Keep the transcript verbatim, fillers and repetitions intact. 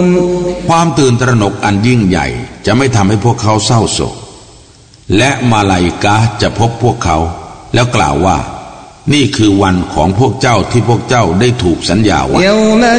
ความตื่นตระหนกอันยิ่งใหญ่จะไม่ทำให้พวกเขาเศร้าโศกและมาลาอิกะฮ์จะพบพวกเขาแล้วกล่าวว่านี่คือวันของพวกเจ้าที่พวกเจ้าได้ถูกสัญญาไว้